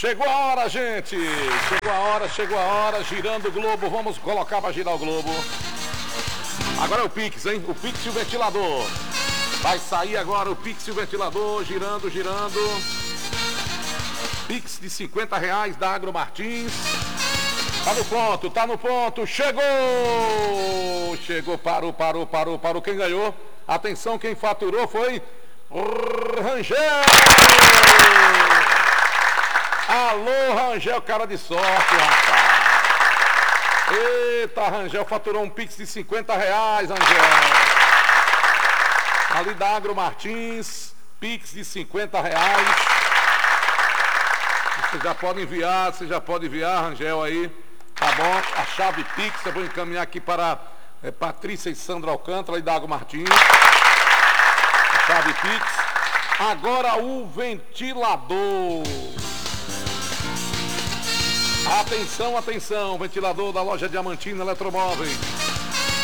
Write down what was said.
Chegou a hora, gente. Chegou a hora. Girando o globo. Vamos colocar para girar o globo. Agora é o Pix, hein? O Pix e o ventilador. Vai sair agora o Pix e o ventilador. Girando. Pix de R$50 da Agro Martins. Tá no ponto. Chegou. Parou. Quem ganhou? Atenção, quem faturou foi Rangel. Alô, Rangel, cara de sorte, rapaz. Eita, Rangel faturou um Pix de R$50, Rangel. Ali da Agro Martins, Pix de R$50. Você já pode enviar, Rangel, aí. Tá bom? A chave Pix, eu vou encaminhar aqui para Patrícia e Sandra Alcântara, ali da Agro Martins. A chave Pix. Agora o ventilador. Atenção, ventilador da loja Diamantina Eletromóveis.